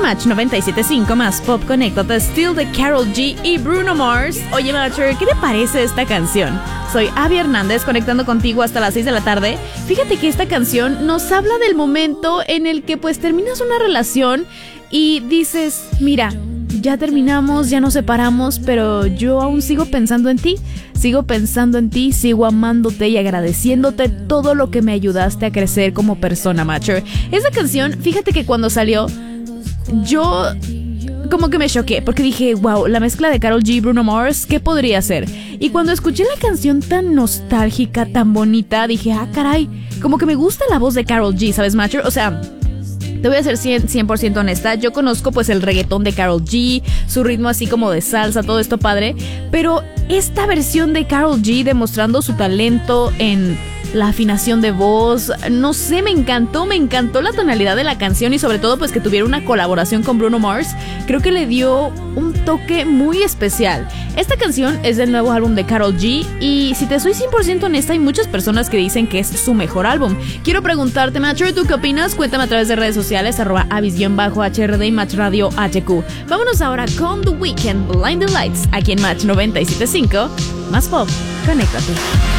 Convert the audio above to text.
Match 97.5 más pop, conéctate. Still de Karol G y Bruno Mars. Oye, Matcher, ¿qué te parece esta canción? Soy Abby Hernández, conectando contigo hasta las 6 de la tarde. Fíjate que esta canción nos habla del momento en el que pues terminas una relación y dices, mira, ya terminamos, ya nos separamos, pero yo aún sigo pensando en ti. Sigo pensando en ti, sigo amándote y agradeciéndote todo lo que me ayudaste a crecer como persona, Matcher. Esa canción, fíjate que cuando salió, yo como que me choqué, porque dije, wow, la mezcla de Karol G y Bruno Mars, ¿qué podría ser? Y cuando escuché la canción tan nostálgica, tan bonita, dije, ah, caray, como que me gusta la voz de Karol G, ¿sabes, Matcher? O sea, te voy a ser 100% honesta, yo conozco pues el reggaetón de Karol G, su ritmo así como de salsa, todo esto padre, pero esta versión de Karol G demostrando su talento en la afinación de voz, no sé, me encantó la tonalidad de la canción y sobre todo pues que tuviera una colaboración con Bruno Mars, creo que le dio un toque muy especial. Esta canción es del nuevo álbum de Karol G y si te soy 100% honesta, hay muchas personas que dicen que es su mejor álbum. Quiero preguntarte, Matcher, ¿tú qué opinas? Cuéntame a través de redes sociales, @avis_HRD y Match Radio HQ. Vámonos ahora con The Weeknd, Blinding Lights, aquí en Match 97.5, más pop, conéctate.